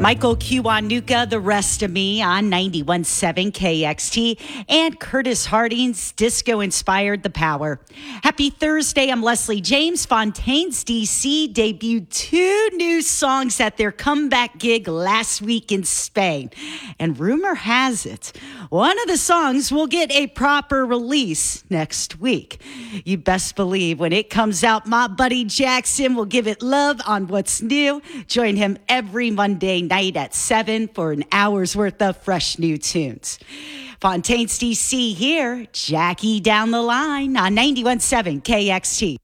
Michael Kiwanuka, The Rest of Me on 91.7 KXT, and Curtis Harding's Disco Inspired the Power. Happy Thursday. I'm Leslie James. Fontaines DC debuted 2 new songs at their comeback gig last week in Spain. And rumor has it, one of the songs will get a proper release next week. You best believe when it comes out, my buddy Jackson will give it love on what's new. Join him every Monday night at 7 for an hour's worth of fresh new tunes. Fontaines DC here, Jackie down the line on 91.7 KXT.